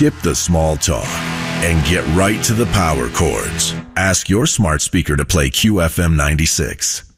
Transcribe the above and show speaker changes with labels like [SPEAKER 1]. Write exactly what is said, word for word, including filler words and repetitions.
[SPEAKER 1] Skip the small talk and get right to the power chords. Ask your smart speaker to play Q F M ninety-six.